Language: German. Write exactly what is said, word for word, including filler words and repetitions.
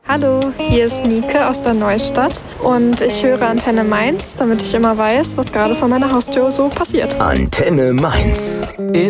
Hallo, hier ist Nike aus der Neustadt und ich höre Antenne Mainz, damit ich immer weiß, was gerade vor meiner Haustür so passiert. Antenne Mainz.